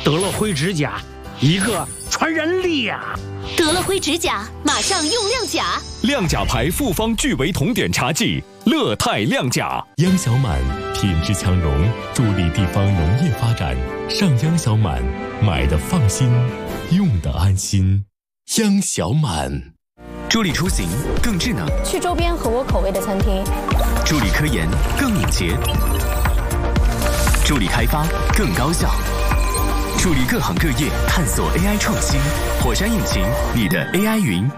得了灰指甲，一个传人力呀！ 得了灰指甲，马上用亮甲。 亮甲牌复方聚维酮碘茶剂，乐泰亮甲。 央小满品质强融，助力地方农业发展。上央小满，买的放心，用的安心。央小满。 助力出行更智能， 去周边合我口味的餐厅； 助力科研更敏捷，助力开发更高效，助力各行各业探索 AI 创新。火山引擎，你的 AI 云。